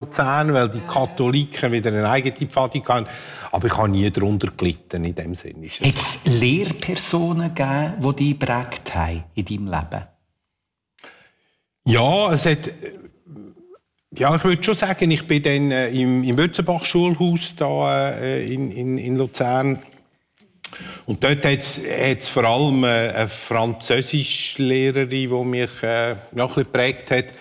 Luzern, weil die Katholiken wieder eine eigene Pfadi hatten. Aber ich habe nie darunter gelitten, in dem Sinne. Hat es Lehrpersonen gegeben, die dich geprägt haben in deinem Leben? Ja, es hat... Ja, ich würde schon sagen, ich bin dann im Wötzenbach-Schulhaus da in Luzern. Und dort hat es vor allem eine Französischlehrerin, die mich noch ein bisschen geprägt hat.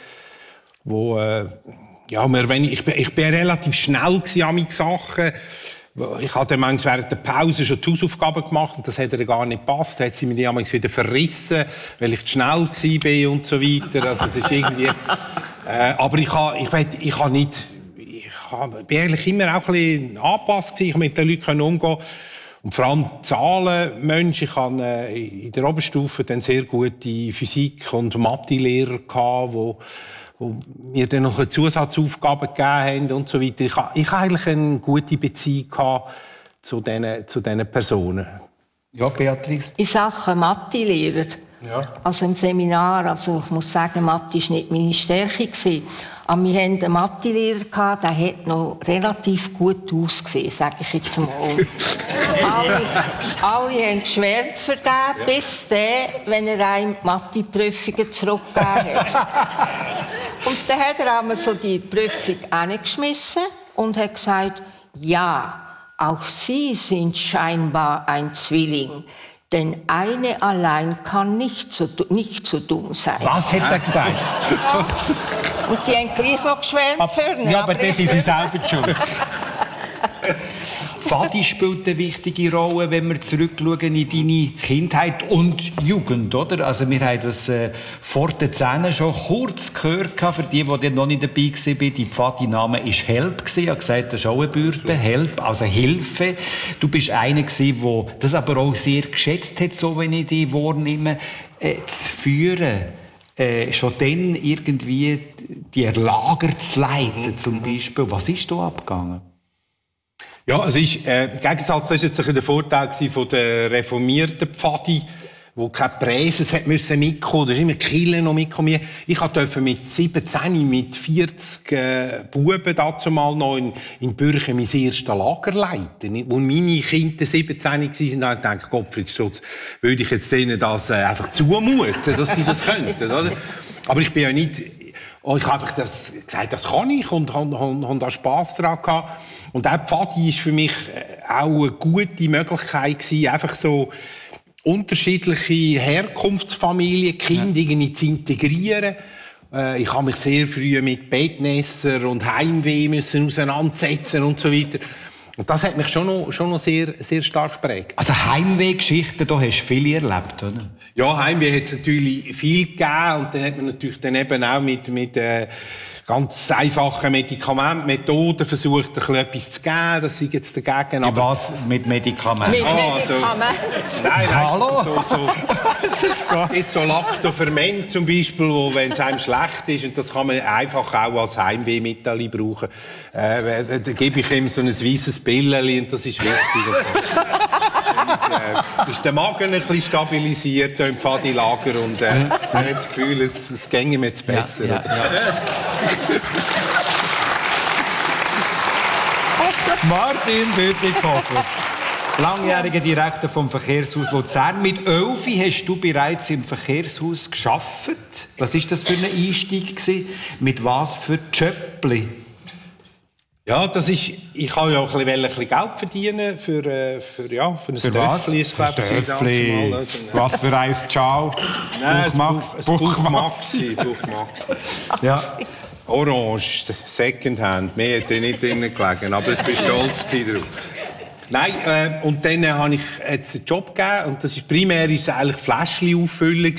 Ich bin relativ schnell an meinen Sachen. Ich habe dann manchmal während der Pause schon die Hausaufgaben gemacht und das hat ihr gar nicht gepasst. Da hat sie mir manchmal wieder verrissen, weil ich zu schnell war und so weiter. Also das ist irgendwie... aber ich bin eigentlich immer auch ein bisschen angepasst. Ich konnte mit den Leuten umgehen. Und vor allem Zahlenmensch. Ich hatte in der Oberstufe dann sehr gute Physik- und Mathe-Lehrer, die mir dann noch Zusatzaufgaben gegeben haben und so weiter. Ich hatte eigentlich eine gute Beziehung zu diesen Personen. Ja, Beatrice? In Sachen Mathe-Lehrer, also im Seminar, also ich muss sagen, Mathe war nicht meine Stärke. Aber wir hatten einen Mathe-Lehrer, der hat noch relativ gut ausgesehen, sage ich jetzt mal. alle haben geschwärmt für den, bis der, wenn er einem Mathe-Prüfungen zurückgegeben hat. Und dann hat er einmal so die Prüfung hineingeschmissen und hat gesagt, ja, auch Sie sind scheinbar ein Zwilling. Denn eine allein kann nicht so dumm sein. Was hat er gesagt? Ja. Und die haben gleich noch geschwärmt für ihn. Ja, aber das ist sie selber schuld. Pfadi spielt eine wichtige Rolle, wenn wir zurückschauen in deine Kindheit und Jugend, oder? Also wir haben das vor den Zähnen schon kurz gehört, für die noch nicht dabei waren. Die Pfadi-Name war «Help». Ich habe gesagt, das ist auch eine Bürde. «Help», also Hilfe. Du bist einer, der das aber auch sehr geschätzt hat, so wenn ich dich wahrnehme, zu führen. Schon dann irgendwie die Lager zu leiten, zum Beispiel. Was ist da abgegangen? Ja, es ist, im Gegensatz, das war jetzt der Vorteil von der reformierten Pfadi, wo keine Präses mitkommen. Da ist immer Kille noch mitgekommen. Ich durfte mit 17, mit 40 Buben dazu mal noch in Bürchen mein erstes Lager leiten. Wo meine Kinder 17 waren, habe ich gedacht, Gottfried Stutz, würde ich jetzt denen das einfach zumuten, dass sie das könnten, oder? Aber ich bin ja nicht... Ich habe einfach gesagt, das kann ich und habe da Spass daran gehabt. Und auch Pfadi war für mich auch eine gute Möglichkeit gewesen, einfach so unterschiedliche Herkunftsfamilien, Kinder irgendwie zu integrieren. Ich habe mich sehr früh mit Bettnässer und Heimweh müssen auseinandersetzen und so weiter. Und das hat mich schon noch sehr, sehr stark geprägt. Also Heimweh-Geschichten, da hast du viele erlebt, oder? Ja, Heimweh hat es natürlich viel gegeben. Und dann hat man natürlich dann eben auch mit ganz einfachen Medikamentenmethoden versucht, ein bisschen etwas zu geben. Das sind jetzt dagegen. Aber was mit Medikamenten? Mit Medikamenten? Nein, Hallo? Es gibt so Lactoferment zum Beispiel, wo, wenn es einem schlecht ist, und das kann man einfach auch als Heimwehmittel brauchen, da gebe ich ihm so ein weisses Pillchen und das ist wichtig. Ist der Magen ein bisschen stabilisiert im Pfadi-Lager und man hat das Gefühl, es ginge ihm jetzt besser. Ja. Martin Bütikofer, langjähriger Direktor vom Verkehrshaus Luzern. Mit 11 hast du bereits im Verkehrshaus gearbeitet. Was war das für ein Einstieg gewesen? Mit was für Jobli? Ja, ich wollte ja auch ein bisschen Geld verdienen für ein Stöffli. Stöffli. Was für ein Ciao? Nein, Buchmaxi. Ja. Orange, Secondhand. Mehr hat nicht drin gelegen, aber ich bin stolz darauf. Nein, und dann habe ich jetzt einen Job gegeben und das ist primär eigentlich Fläschchen auffüllen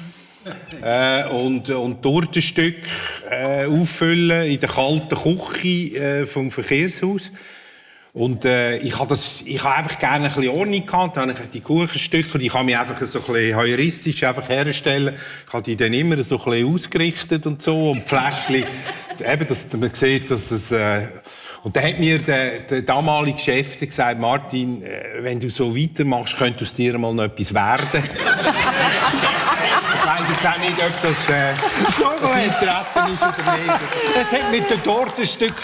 und Tortenstück auffüllen in der kalten Küche vom Verkehrshaus. Und ich habe einfach gerne ein bisschen Ordnung gehabt. Dann habe ich die Kuchenstücke, die kann ich einfach so ein bisschen heuristisch einfach herstellen. Ich habe die dann immer so ein bisschen ausgerichtet und so. Und die Fläschchen, eben, dass man sieht, dass es... Und dann hat mir der damalige Chef gesagt, Martin, wenn du so weitermachst, könnte aus dir mal noch etwas werden. Ich weiss jetzt auch nicht, ob das eintreten ist oder nicht. Es hat mit den Tortenstücken